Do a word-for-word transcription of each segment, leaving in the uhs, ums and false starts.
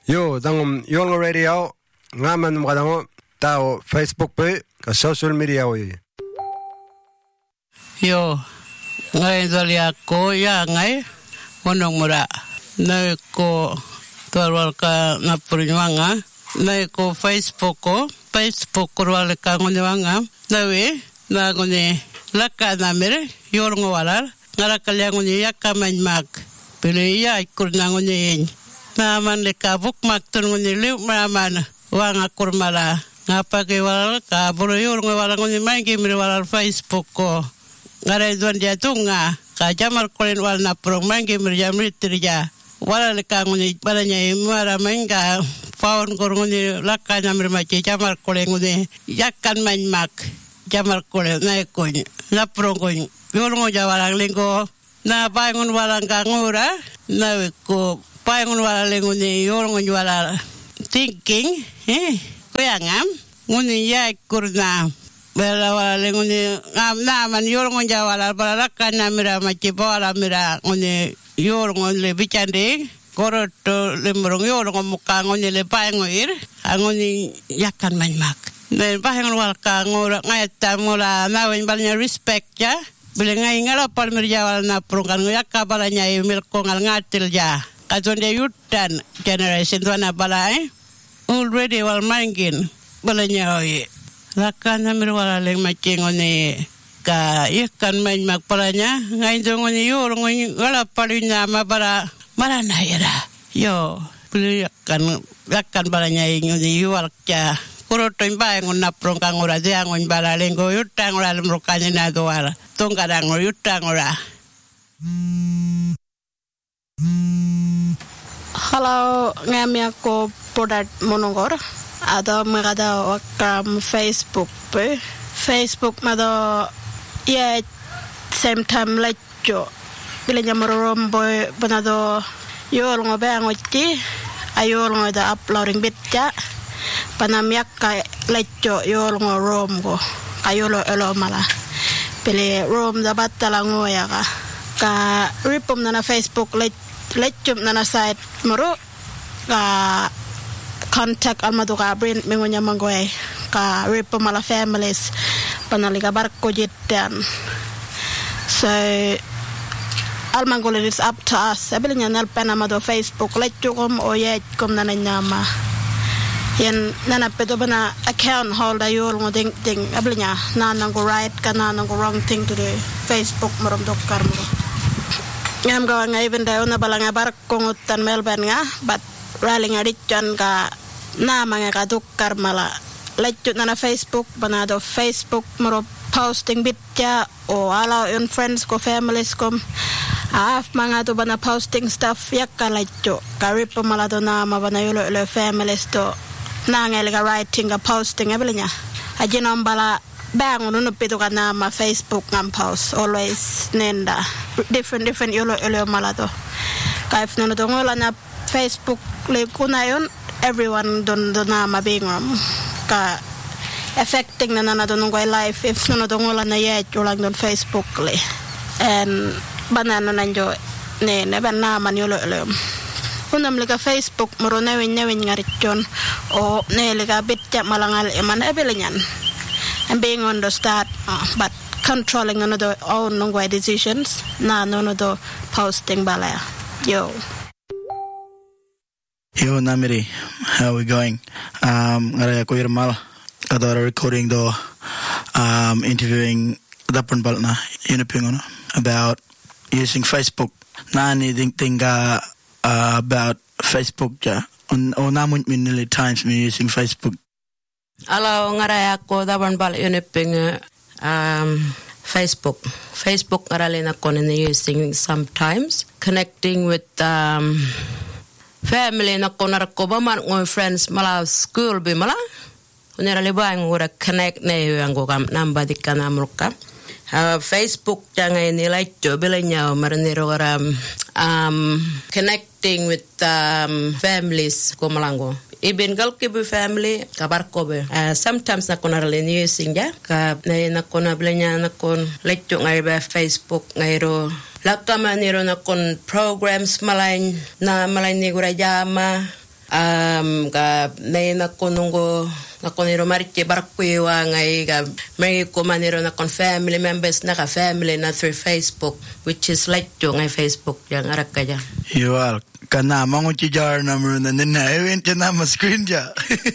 Yo, dangum Yolngo Radio, ngaman makadango tao Facebook pe ka social media oi. Yo, ngai dali ako ya ngai monong mura. Nai ko tuarwal ka napuriwanga, nai ko Facebook ko, Facebook ko wal ka ngoniwanga. Nawe na ngoni laka namere Yolngo walar, ngara kalyang ngoni yakaman mag. Pili ya ikurna ngoni naman le kabuk maktun ngoni liu maman wanga kurmala ngapake wal ka buru Yolngo wal ngoni mangi mir wal Facebook ko. Ngare duan dia tunga ka jamar kolen wal na pro mangi mir jamri tirja wala le ka ngoni balanya imara manga faun gor ngoni lakka namir ma che jamar kolen ngoni yakkan man mak jamar kolen na koin na pro koin Yolngo jawara lengo na bangun wala ka ngura na ko bangun wala lengo ni Yolngo wala thinking eh koyangam ngoni ya kurna bela wala lengo ni ngam na man Yolngo jawala bala kana mira machi bala mira ngoni Yolngo le bichande koroto le mrong Yolngo muka ngoni le bangoir ngoni yakan manmak ne bangun wala ka ngura ngata mura na wen balnya respect ya Bilang ngala pal mirjawal na prongkan ngoyak kabalanya email ko ngal ngatil ja. Katonde yutan generation tuana balai already wal mangin balanya oi. Lakan namir wala leng making oni ka ikan main mak palanya ngai dongoni yo ngoni ngala palinya mabara marana yara. Yo beli kan lakan balanya ngoni yual ja. Kuro toimba ngon na prongkan ngora dia ngon balaleng go yutang ora lumrukane na doala. Tongkarang yutang ora. Hello, ngami ako product monongor. Ada magada wakam Facebook pe. Facebook mado ya same time lecho. Bila nyamarombo banado Yolngo bangochi. Ayolngo da uploading bitja. Panamyak ka lecho Yolngo romgo. Kayolo elo mala. Pili rom da batala ngoya ka. Ka ripom na na Facebook let lechum na na site moro ka contact almado ka brand mengonya mangoy ka ripom mala families panaliga barko jitan. So almangol is up to us. Abilinya nal panamado Facebook lechukom o yet kom na nyama. Yan nana pedo bana account holder Yolngo ding ding ablinya nanang go right kana nang go wrong thing to the Facebook morom dokkar mo ngam gawa nga even daw na balanga bar kongutan Melbourne nga but rally nga richan ka na mga ka dokkar mala lecho na Facebook bana do Facebook moro posting bitya o allow your friends ko families kom af mga to bana posting stuff yak ka lecho ka ripo mala do na mabana yolo le families to nangel ga writing ga posting ebelnya ajinom bala bangun no pito kana ma Facebook ngam post always nenda different different yolo yolo malato kaif no to ngola na Facebook le kunayon everyone don don na mabingom ka affecting na na don ngoi life if no to ngola na yet ulang don Facebook le and banana nanjo ne ne banana man yolo yolo unam lega Facebook moro nawin nawin ngarichon o ne lega bitja malangal eman ebelenyan and being on the start uh, but controlling another own nongway decisions na no no do posting balaya yo yo namiri how we going um ngara ko irmal kadora recording do um interviewing dapan balna inapingono about using Facebook nani ding tinga Uh, about Facebook ja on on namun minili times me using Facebook. Alo ngaraya ko daban bal uniping um Facebook. Facebook ngarali na ko na using sometimes connecting with um family na ko na ko ba man ng friends mala school bi mala. Unirali ba ngura connect na yung ko kam namba dikana amruka. Uh, Facebook jangan nilai coba nya marinero ram um connecting with um families ko malango ibin gal ke family kabar ko be uh, sometimes na kona releni singa ka na na kona blenya na kon lecture ngai ba Facebook ngai ro lakama niro na kon programs malain na malain ni gura jama Um, ka nay na konungo na koniro marike barkuiwa ngai ga may ko maniro na kon family members na ka family na through Facebook, which is like jo ngai Facebook yang arak kaya. Yual kana mangu ci jar number na na event na ma screen ja.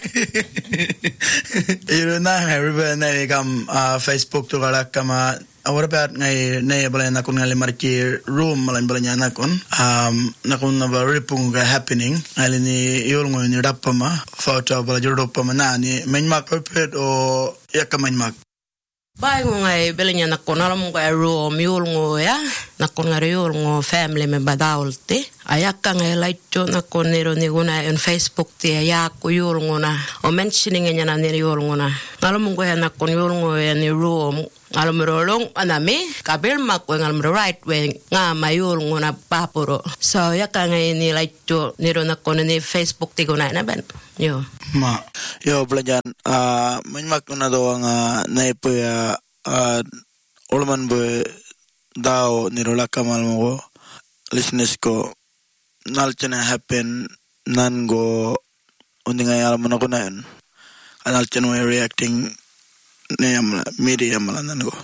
Iro na everybody na kam Facebook to galak kama. What about ngay nay bala na kun ngali marki room malan bala nya na kun um na kun na ba ripung ga happening ali ni yol ngo ni rapama photo bala jodo pama na ni menmak pet o yakamenmak bai ngo ngai bala nya na kun ala mo ga room yol ngo ya na kun ngari yol ngo family me badaulte ayaka ngai laito na kun niro ni guna on Facebook te ya ko yol ngo na o mentioning nya na ni yol ngo na ala mo go ya na kun yol ngo ya ni room alumrolong anami kabel makwe ngalmro right way nga mayul ngona papuro so yakanga ini laito niro na kono ni Facebook tigo na na ben yo ma yo belajan ah manmak na do nga naipo ya ulman bo dao niro la kamal mo listeners ko nalchana happen nan go undinga yala mo na ko na yun analchana reacting media malanango.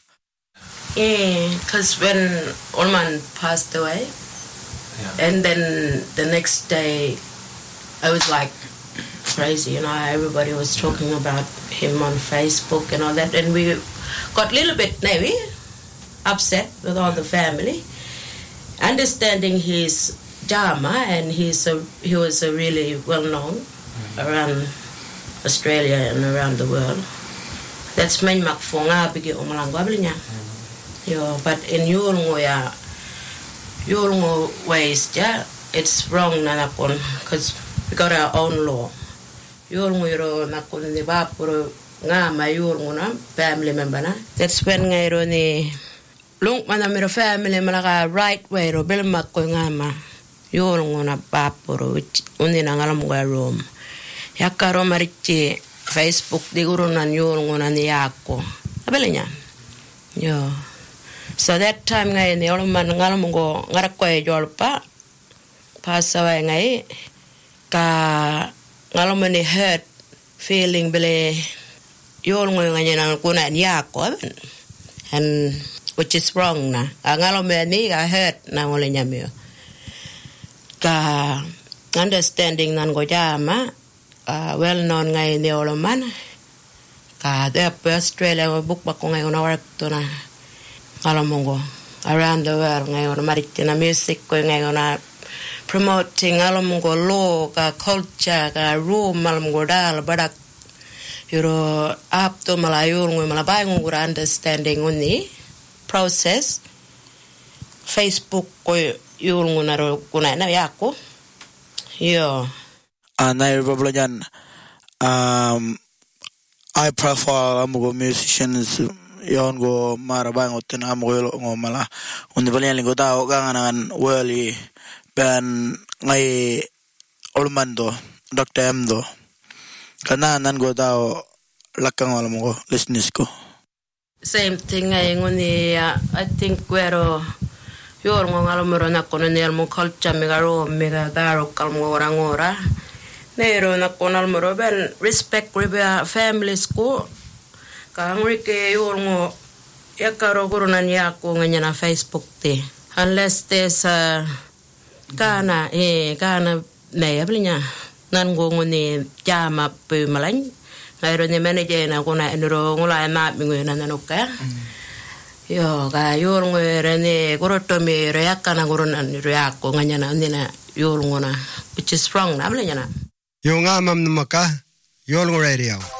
Yeah, because when Olman passed away, yeah. And then the next day, I was like crazy, you know. Everybody was talking about him on Facebook and all that, and we got a little bit maybe upset with all the family, understanding his drama, and he's a he was a really well known mm-hmm. around Australia and around the world. That's main mak fonga bigi omalang bablinya. Yo, but in yulngo ya yulngo ways ja, it's wrong na nakon because we got our own law. Yulngo iro nakon ni bapuro nga mayulngo na family member na. That's when ngairo ni lung mana miro family malaka right way ro bel makko nga ma yulngo na bapuro which undi na ngalam ga room. Yakaro marichi Facebook di guru nan yul ngona ni yako abelenya yo so that time ngai ni olman ngal mungo ngarak ko e jolpa pasawa ngai ka ngalo mani hurt feeling bele yul ngo nganya nan kuna ni yako and which is wrong na ngalo mani ga hurt na ngole nyamio ka understanding nan go jama Uh, well known ngai ni oloman ka de Australia book ba ko ngai ona work to na ngalomongo around the world ngai ona maritina music ko ngai ona promoting ngalomongo law ka culture ka room ngalomongo dal badak yuro up to malayul ngai malabai ngur understanding uni process Facebook ko yul ngunaro kuna na yako yo Anai Bablajan, um, I profile amugo musicians yon go marabang otin amugo ngo mala undi balian lingo tao gangan wali ban ngai olmando Doctor Emdo kana nan go tao lakang wala mo listeners ko same thing ngai ngoni I think wero yor ngo ngalomero na kono nel mo culture megaro mega daro kalmo orang ora Nero na konal mo ben respect riba families ko kangri ke yorngo yakaro guru na niya ko nganya na Facebook te unless there's a kana eh kana na yablinya nan go ngoni jama pe malañ ngayro ni manager na ko na enro ngula na mi ngena nanuka yo ga yorngo rene guru to mi yakana guru na yako nganya na ndina yorngo na which is wrong na yablinya na Yung amam numaka, Yolngo Radio.